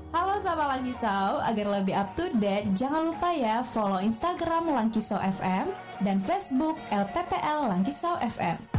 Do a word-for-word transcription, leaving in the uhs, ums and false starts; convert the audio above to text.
Halo sahabat Langkisau, agar lebih up to date, jangan lupa ya follow Instagram Langkisau F M dan Facebook L P P L Langkisau F M.